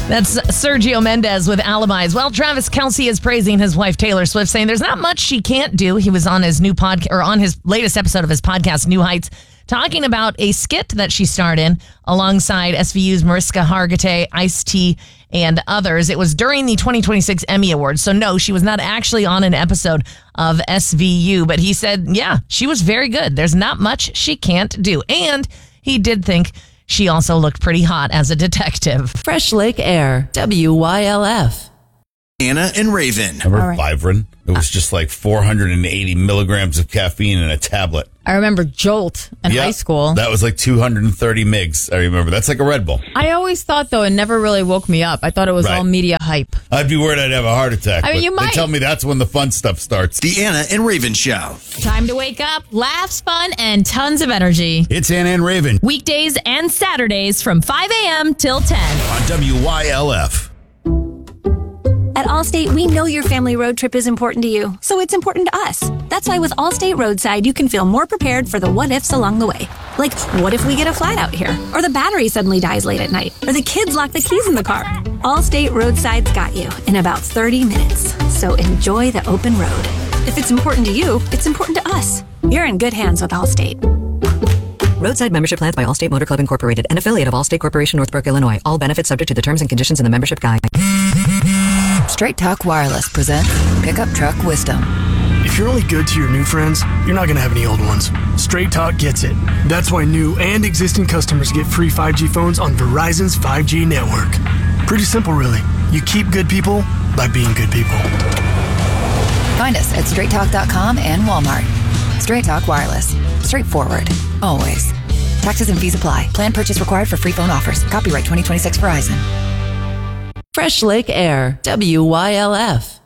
That's Sergio Mendes with Alibis. Well, Travis Kelce is praising his wife Taylor Swift, saying there's not much she can't do. He was on his new podcast, or on his latest episode of his podcast, New Heights, talking about a skit that she starred in alongside SVU's Mariska Hargitay, Ice-T, and others. It was during the 2026 Emmy Awards. So no, she was not actually on an episode of SVU, but he said, yeah, she was very good. There's not much she can't do. And he did think she also looked pretty hot as a detective. Fresh Lake Air, WYLF. Anna and Raven. Remember Vivarin? It was just like 480 milligrams of caffeine in a tablet. I remember Jolt in high school. That was like 230 migs. I remember. That's like a Red Bull. I always thought, though, it never really woke me up. I thought it was all media hype. I'd be worried I'd have a heart attack. I mean, you might. They tell me that's when the fun stuff starts. The Anna and Raven Show. Time to wake up, laughs, fun, and tons of energy. It's Anna and Raven. Weekdays and Saturdays from 5 a.m. till 10. On WYLF. At Allstate, we know your family road trip is important to you, so it's important to us. That's why with Allstate Roadside, you can feel more prepared for the what-ifs along the way. Like, what if we get a flat out here? Or the battery suddenly dies late at night? Or the kids lock the keys in the car? Allstate Roadside's got you in about 30 minutes. So enjoy the open road. If it's important to you, it's important to us. You're in good hands with Allstate. Roadside membership plans by Allstate Motor Club Incorporated, an affiliate of Allstate Corporation, Northbrook, Illinois. All benefits subject to the terms and conditions in the membership guide. Straight Talk Wireless presents Pickup Truck Wisdom. If you're only good to your new friends, you're not going to have any old ones. Straight Talk gets it. That's why new and existing customers get free 5G phones on Verizon's 5G network. Pretty simple, really. You keep good people by being good people. Find us at straighttalk.com and Walmart. Straight Talk Wireless. Straightforward. Always. Taxes and fees apply. Plan purchase required for free phone offers. Copyright 2026 Verizon. Fresh Lake Air. WYLF.